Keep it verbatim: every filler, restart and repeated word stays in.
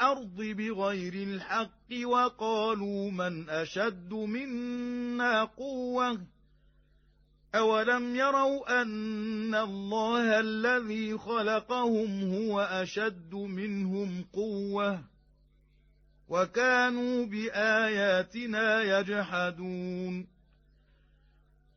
الأرض بغير الحق وقالوا من أشد منا قوة أولم يروا أن الله الذي خلقهم هو أشد منهم قوة وكانوا بآياتنا يجحدون